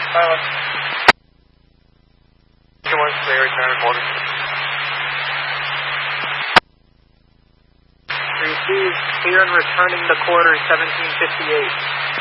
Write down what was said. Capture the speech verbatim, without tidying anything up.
Silence. Two one, clear, return quarter. Received, clear and returning to quarter seventeen fifty-eight.